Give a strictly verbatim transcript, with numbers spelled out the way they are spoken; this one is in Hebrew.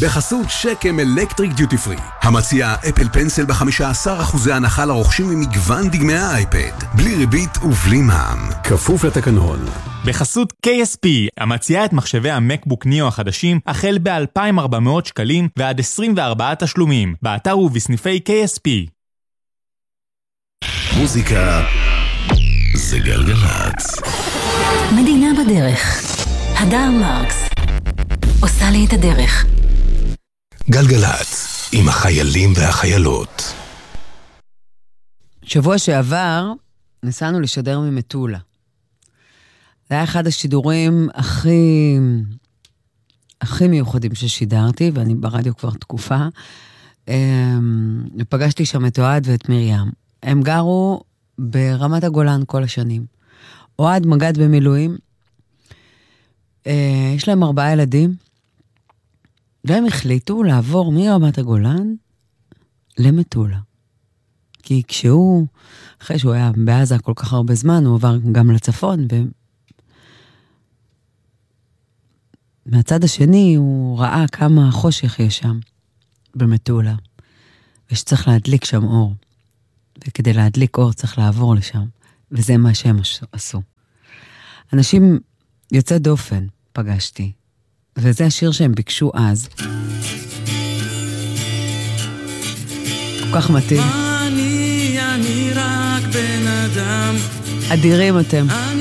בחסות שקם אלקטריק דיוטי פרי, המציע אפל פנסל ב-חמישה עשר אחוז הנחה לרוכשים ממגוון דגמי האייפד, בלי ריבית ובלי מע"מ, כפוף לתקנון. בחסות קיי אס פי, המציעה את מחשבי המקבוק ניאו החדשים, החל ב-אלפיים וארבע מאות שקלים ועד עשרים וארבעה תשלומים, באתר ובסניפי קיי אס פי. מוזיקה זה גלגלצ. מדינה בדרך. הדר מרקס עושה לי את הדרך. גלגלצ עם החיילים והחיילות. שבוע שעבר נסענו לשדר ממטולה. זה היה אחד השידורים הכי הכי מיוחדים ששידרתי, ואני ברדיו כבר תקופה. ופגשתי שם את אוהד ואת מרים. הם גרו ברמת הגולן כל השנים. אוהד מגד במילואים. יש להם ארבעה ילדים. והם החליטו לעבור מרמת הגולן למטולה. כי כשהוא, אחרי שהוא היה בעזה כל כך הרבה זמן, הוא עבר גם לצפון, ומהצד השני הוא ראה כמה חושך יש שם, במטולה, ושצריך להדליק שם אור. וכדי להדליק אור צריך לעבור לשם, וזה מה שהם עשו. אנשים יוצא דופן פגשתי, וזה השיר שהם ביקשו אז. כל כך מתאים. אני, אני רק בן אדם. אדירים אתם.